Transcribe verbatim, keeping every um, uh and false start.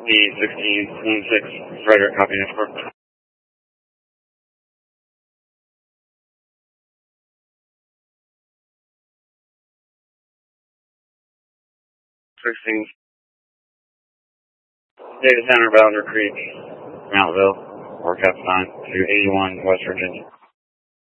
The sixteen one six, Frederick, copy network. sixteen. Data center, Bowser Creek, Mountville, or Cap nine to eighty-one, West Virginia.